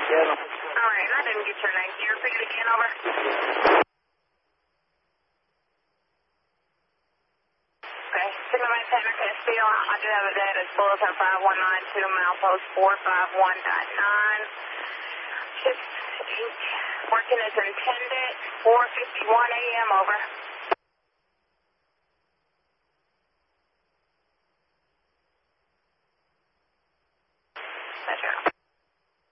Yeah. All right, I didn't get your name. Can you repeat it again, over? Okay, signal maintainer Castile. I do have a data as bulletin 5192, milepost 451.9. Shift working as intended, 4:51 a.m., over. That's right.